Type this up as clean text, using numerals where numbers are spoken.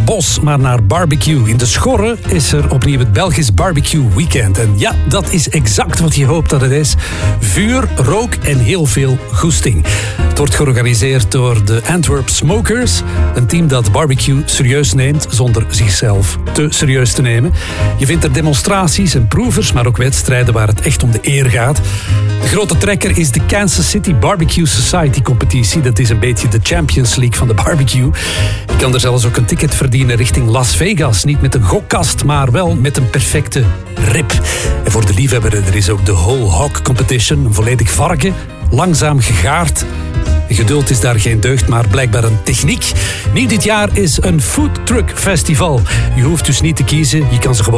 bos, maar naar barbecue. In de Schorre is er opnieuw het Belgisch Barbecue Weekend. En ja, dat is exact wat je hoopt dat het is. Vuur, rook en heel veel goesting. Het wordt georganiseerd door de Antwerp Smokers. Een team dat barbecue serieus neemt, zonder zichzelf te serieus te nemen. Je vindt er demonstraties en proevers, maar ook wedstrijden waar het echt om de eer gaat. De grote trekker is de Kansas City Barbecue Society competitie. Dat is een beetje de Champions League van de barbecue. Je kan er zelfs ook een ticket verdienen richting Las Vegas. Niet met een gokkast, maar wel met een perfecte rib. En voor de liefhebber, er is ook de Whole Hog Competition. Een volledig varken, langzaam gegaard. Geduld is daar geen deugd, maar blijkbaar een techniek. Nieuw dit jaar is een food truck festival. Je hoeft dus niet te kiezen, je kan ze gewoon